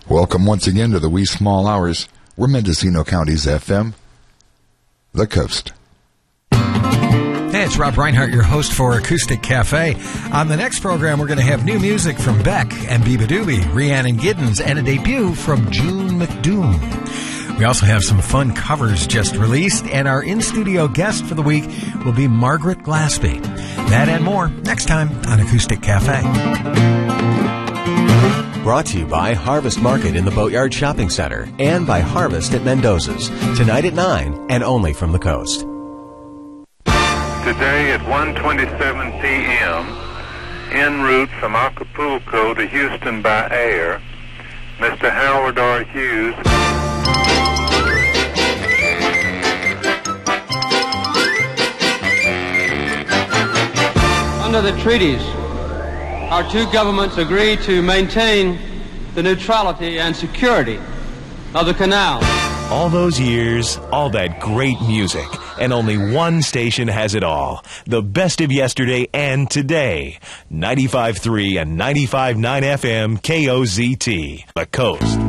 Welcome once again to the wee small hours. We're Mendocino County's FM, The Coast. Hey, it's Rob Reinhart, your host for Acoustic Cafe. On the next program, we're going to have new music from Beck and Biba Doobie, Rhiannon Giddens, and a debut from June McDoom. We also have some fun covers just released, and our in-studio guest for the week will be Margaret Glaspie. That and more next time on Acoustic Cafe. Brought to you by Harvest Market in the Boatyard Shopping Center and by Harvest at Mendoza's. Tonight at 9 and only from the coast. Today at 1:27 p.m., en route from Acapulco to Houston by air, Mr. Howard R. Hughes. Under the treaties, our two governments agreed to maintain the neutrality and security of the canal. All those years, all that great music, and only one station has it all. The best of yesterday and today. 95.3 and 95.9 FM KOZT, The Coast.